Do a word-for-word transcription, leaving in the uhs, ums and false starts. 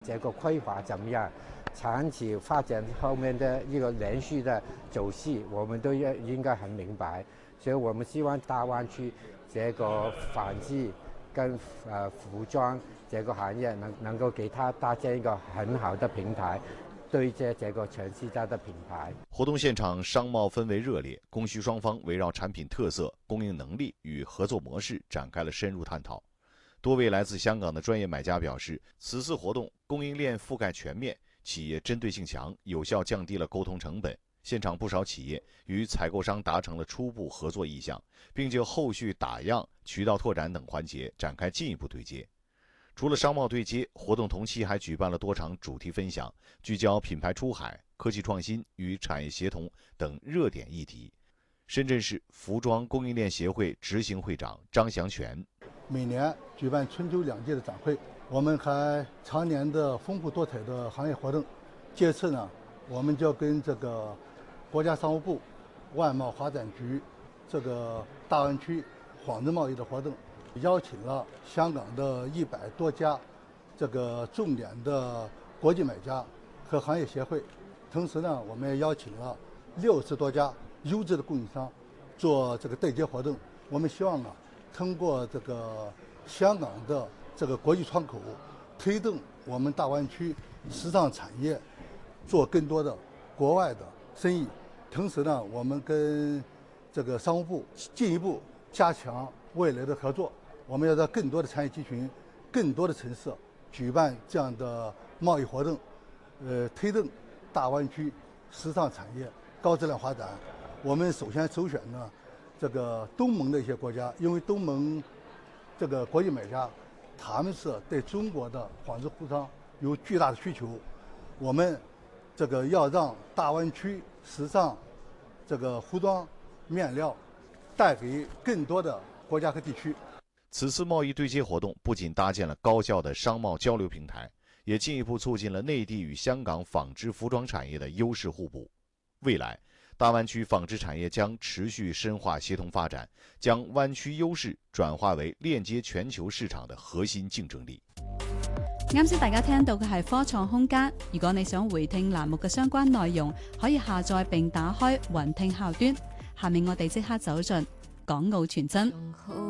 这个规划怎么样？长期发展后面的一个连续的走势，我们都要应该很明白。所以我们希望大湾区这个纺织跟呃服装这个行业能能够给它搭建一个很好的平台，对接这个全世界的品牌。 活动现场商贸氛围热烈，供需双方围绕产品特色、供应能力与合作模式展开了深入探讨。多位来自香港的专业买家表示，此次活动供应链覆盖全面，企业针对性强，有效降低了沟通成本。现场不少企业与采购商达成了初步合作意向，并就后续打样、渠道拓展等环节展开进一步对接。除了商贸对接，活动同期还举办了多场主题分享，聚焦品牌出海、科技创新与产业协同等热点议题。深圳市服装供应链协会执行会长张祥全： 每年举办春秋两季的展会，我们还常年的丰富多彩的行业活动。这次呢，我们就跟这个国家商务部、外贸发展局、这个大湾区纺织贸易的活动，邀请了香港的一百多家这个重点的国际买家和行业协会，同时呢，我们也邀请了六十多家优质的供应商做这个对接活动。我们希望啊，通过这个香港的这个国际窗口，推动我们大湾区时尚产业做更多的国外的生意。同时呢，我们跟这个商务部进一步加强未来的合作。我们要在更多的产业集群、更多的城市举办这样的贸易活动，呃，推动大湾区时尚产业高质量发展。我们首先首选呢，这个东盟的一些国家，因为东盟这个国际买家，他们是对中国的纺织服装有巨大的需求。我们这个要让大湾区时尚这个服装面料带给更多的国家和地区。 此次贸易对接活动不仅搭建了高效的商贸交流平台，也进一步促进了内地与香港纺织服装产业的优势互补。未来，大湾区纺织产业将持续深化协同發展，將灣區優勢轉化為鏈接全球市場的核心競爭力。 啱先大家聽到嘅係科創空間，如果你想回聽欄目嘅相關內容，可以下載並打開雲聽校端。下面我哋即刻走進港澳傳真。